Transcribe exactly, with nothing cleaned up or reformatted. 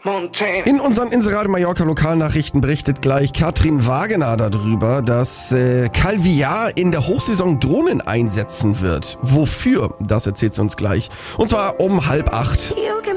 In unseren Inserate Mallorca Lokalnachrichten berichtet gleich Katrin Wagener darüber, dass äh, Calvillar in der Hochsaison Drohnen einsetzen wird. Wofür? Das erzählt sie uns gleich. Und zwar um halb acht.